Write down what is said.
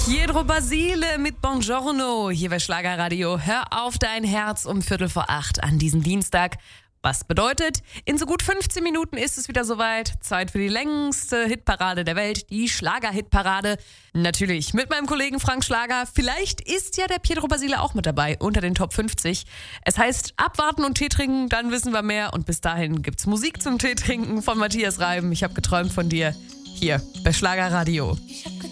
Pietro Basile mit Buongiorno hier bei Schlagerradio. Hör auf dein Herz um 7:45 an diesem Dienstag. Was bedeutet, in so gut 15 Minuten ist es wieder soweit. Zeit für die längste Hitparade der Welt, die Schlager-Hitparade. Natürlich mit meinem Kollegen Frank Schlager. Vielleicht ist ja der Pietro Basile auch mit dabei unter den Top 50. Es heißt abwarten und Tee trinken, dann wissen wir mehr. Und bis dahin gibt's Musik zum Tee trinken von Matthias Reim. Ich habe geträumt von dir hier bei Schlagerradio. Ich hab